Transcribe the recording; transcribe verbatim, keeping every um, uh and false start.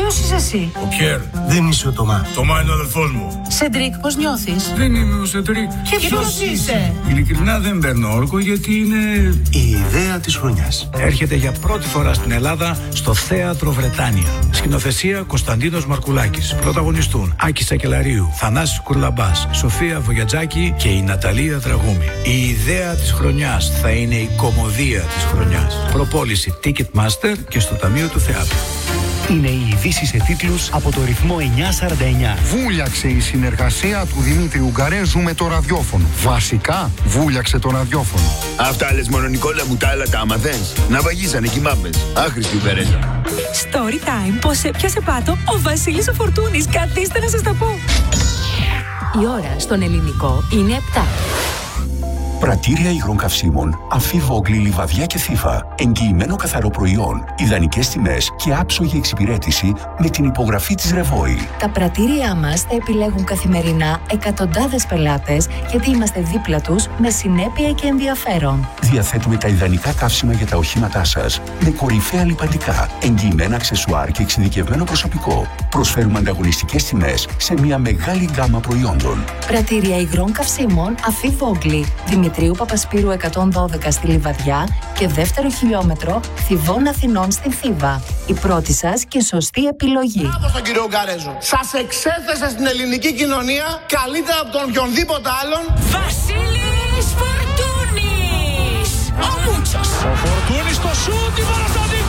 Ποιος είσαι εσύ? Ο Πιέρ. Δεν είσαι ο Τωμά. Τωμά είναι ο αδελφός μου. Σεντρίκ, πώς νιώθεις? Δεν είμαι ο Σεντρίκ. Και ποιος είσαι? Ειλικρινά δεν παίρνω όρκο γιατί είναι... Η ιδέα της χρονιάς. Έρχεται για πρώτη φορά στην Ελλάδα στο Θέατρο Βρετάνια. Σκηνοθεσία Κωνσταντίνος Μαρκουλάκης. Πρωταγωνιστούν Άκη Σακελαρίου, Θανάσης Κουρλαμπάς, Σοφία Βογιατζάκη και η Ναταλία Δραγούμη. Η ιδέα της χρονιάς θα είναι η κωμωδία της χρονιάς. Προπόληση Ticketmaster και στο Ταμείο του Θεάτρου. Είναι οι ειδήσεις σε τίτλους από το ρυθμό εννιά σαράντα εννιά. Βούλιαξε η συνεργασία του Δημήτρη Ουγγαρέζου με το ραδιόφωνο. Βασικά, βούλιαξε το ραδιόφωνο. Αυτά λες μόνο, Νικόλα μου, τα άλλα τα αμαθαίνεις. Να βαγίζανε κι μάπες. Άχρηστη Ουγγαρέζα. Story time. Πως έπιασε πάτο ο Βασίλης ο Φορτούνης. Καθίστε να σας τα πω. Η ώρα στον ελληνικό είναι επτά. Πρατήρια υγρών καυσίμων, Αμφίβογλη, Λιβαδιά και Θήβα. Εγγυημένο καθαρό προϊόν, ιδανικές τιμές και άψογη εξυπηρέτηση με την υπογραφή της Ρεβόη. Τα πρατήριά μας θα επιλέγουν καθημερινά εκατοντάδες πελάτες γιατί είμαστε δίπλα τους με συνέπεια και ενδιαφέρον. Διαθέτουμε τα ιδανικά καύσιμα για τα οχήματά σας με κορυφαία λιπαντικά, εγγυημένα αξεσουάρ και εξειδικευμένο προσωπικό. Προσφέρουμε ανταγωνιστικές τιμές σε μια μεγάλη γκάμα προϊόντων. Πρατήρια υγρών καυσίμων Αμφίβογλη, Δημητρίου Παπασπύρου εκατόν δώδεκα στη Λιβαδιά και δεύτερο χιλιόμετρο Θηβών Αθηνών στην Θήβα. Η πρώτη σας και σωστή επιλογή. Μπράβο στον κύριο Ουγγαρέζο. Σας εξέθεσε στην ελληνική κοινωνία καλύτερα από τον οποιονδήποτε άλλον. Βασίλης Φορτούνης! Ο Μούτσος! Ο Φορτούνης στο σούτ, η